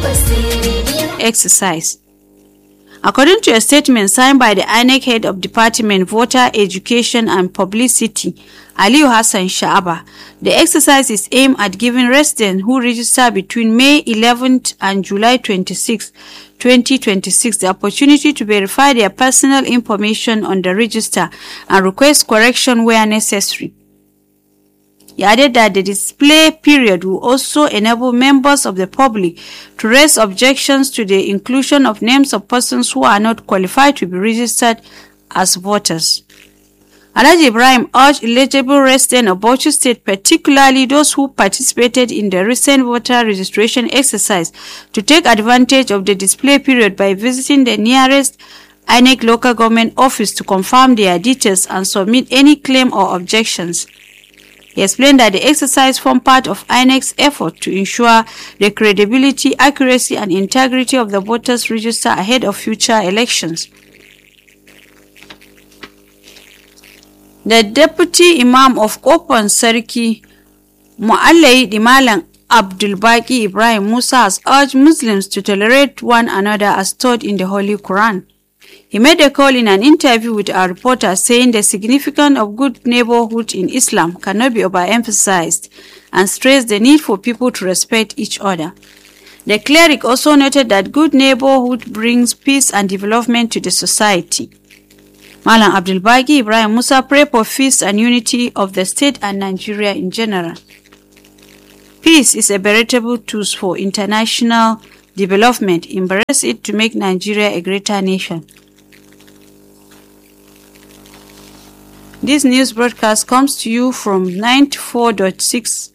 exercise. According to a statement signed by the INEC Head of Department, Voter Education and Publicity, Aliyu Hassan Sha'aba, the exercise is aimed at giving residents who register between May 11th and July 26, 2026 the opportunity to verify their personal information on the register and request correction where necessary. He added that the display period will also enable members of the public to raise objections to the inclusion of names of persons who are not qualified to be registered as voters. Alhaji Ibrahim urged eligible residents of Bauchi State, particularly those who participated in the recent voter registration exercise, to take advantage of the display period by visiting the nearest INEC local government office to confirm their details and submit any claim or objections. He explained that the exercise formed part of INEC's effort to ensure the credibility, accuracy, and integrity of the voters' register ahead of future elections. The Deputy Imam of Kofan Sarki, Mu'allai Malam Abdul Baqi Ibrahim Musa, has urged Muslims to tolerate one another as taught in the Holy Quran. He made a call in an interview with our reporter, saying the significance of good neighborhood in Islam cannot be overemphasized, and stressed the need for people to respect each other. The cleric also noted that good neighborhood brings peace and development to the society. Malam Abdul Baqi Ibrahim Musa prayed for peace and unity of the state and Nigeria in general. Peace is a veritable tool for international development. Embrace it to make Nigeria a greater nation. This news broadcast comes to you from 94.6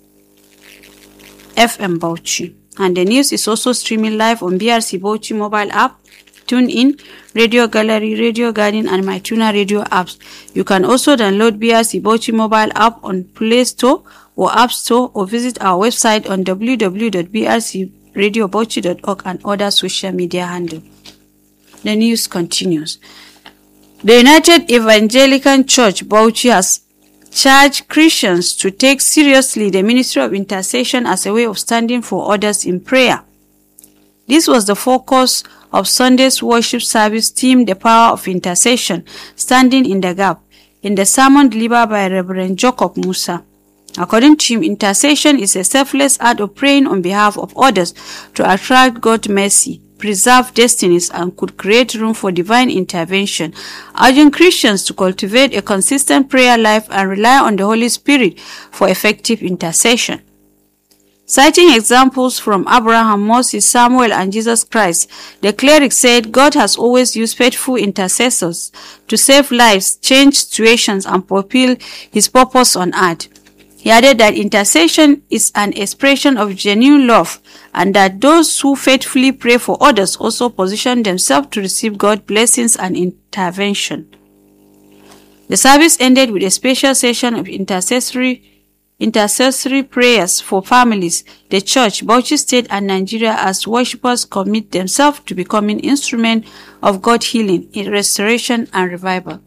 FM Bauchi. And the news is also streaming live on BRC Bauchi mobile app, TuneIn, Radio Gallery, Radio Garden, and MyTuner Radio apps. You can also download BRC Bauchi mobile app on Play Store or App Store, or visit our website on www.brcradiobauchi.org and other social media handles. The news continues. The United Evangelical Church Bauchi has charged Christians to take seriously the ministry of intercession as a way of standing for others in prayer. This was the focus of Sunday's worship service themed The Power of Intercession, Standing in the Gap, in the sermon delivered by Reverend Jacob Musa. According to him, intercession is a selfless act of praying on behalf of others to attract God's mercy, preserve destinies, and could create room for divine intervention, urging Christians to cultivate a consistent prayer life and rely on the Holy Spirit for effective intercession. Citing examples from Abraham, Moses, Samuel, and Jesus Christ, the cleric said God has always used faithful intercessors to save lives, change situations, and fulfill his purpose on earth. He added that intercession is an expression of genuine love, and that those who faithfully pray for others also position themselves to receive God's blessings and intervention. The service ended with a special session of intercessory prayers for families, the church, Bauchi State, and Nigeria as worshippers commit themselves to becoming instruments of God's healing, restoration, and revival.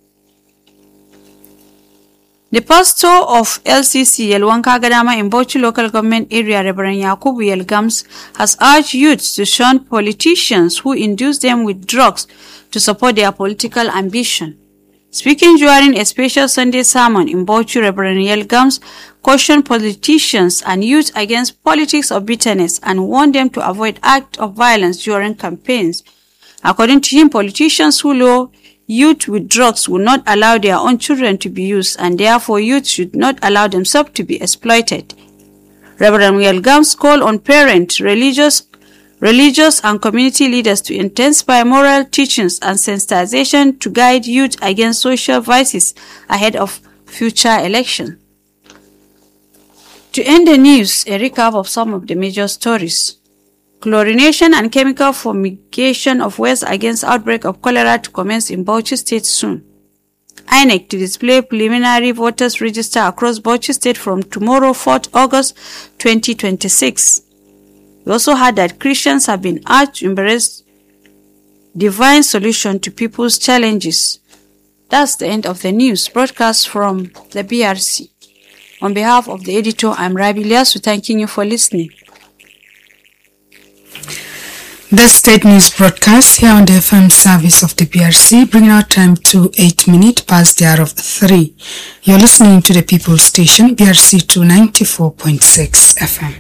The pastor of LCC Yelwanka Gadama in Bauchi local government area, Reverend Yakubu Yelgams, has urged youths to shun politicians who induce them with drugs to support their political ambition. Speaking during a special Sunday sermon in Bauchi, Reverend Yelgams cautioned politicians and youth against politics of bitterness and warned them to avoid acts of violence during campaigns. According to him, politicians who lure youth with drugs will not allow their own children to be used, and therefore youth should not allow themselves to be exploited. Reverend Yelgams called on parents, religious and community leaders to intensify moral teachings and sensitization to guide youth against social vices ahead of future elections. To end the news, a recap of some of the major stories. Chlorination and chemical fumigation of wells against outbreak of cholera to commence in Bauchi State soon. INEC to display preliminary voters register across Bauchi State from tomorrow, 4th August 2026. We also heard that Christians have been urged to embrace divine solution to people's challenges. That's the end of the news broadcast from the BRC. On behalf of the editor, I'm Rabi Liasu, thanking you for listening. The state news broadcast here on the FM service of the BRC, bringing our time to 8 minutes past the hour of 3. You're listening to the People Station, BRC 294.6 FM.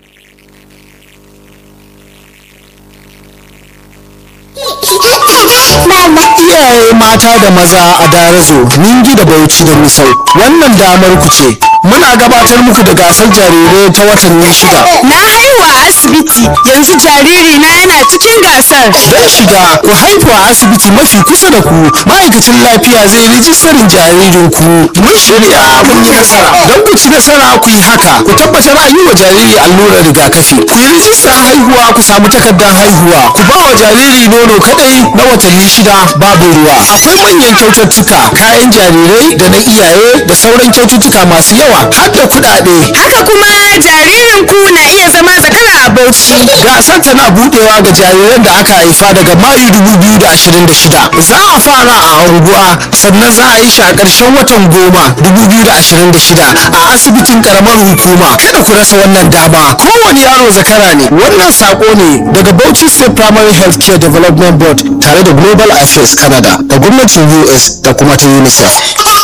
Iyaye mata da maza a Darazo, Ningi da Bauchi da Misau, wannan damar ku ce. Muna gabatar muku da gasar jarirai ta watanni 6. Na haihu a asibiti, yanzu jariri na yana cikin gasar. Don shiga ku haihu a asibiti mafi kusa da ku, ma'aikacin lafiya zai rijistarin jaririnku. Mun shirya mun yi nasara. Don ku ci nasara ku yi haka, ku tabbatar an yi wa jariri allurar rigakafi. Ku yi rijistar haihuwa ku samu takardar haihuwa. Ku ba wa jariri nono kadai na watanni 6 babu ruwa. Akwai manyan kyaututtuka, kayan jarirai da na iyaye da sauran kyaututtuka masu yawa har da kuɗaɗe. Haka kuma jaririn ku na iya zama zakara a Bauchi. Gasar tana budewa ga jariran da aka haifa daga Mayu 2026. Za a fara a unguwa sannan za a yi shi a ƙarshen watan 10 2026 a asibitin karamar hukuma. Kada ku rasa wannan dama. Kowane yaro zakara ne. Wannan sako ne daga Bauchi State Primary Healthcare Development Board tare da Global Affairs Canada da gwamnatin US da kuma ta UNICEF.